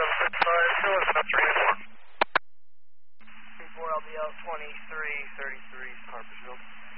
Show us about 3 and 4. 3-4 LBL 2333 Harpersville.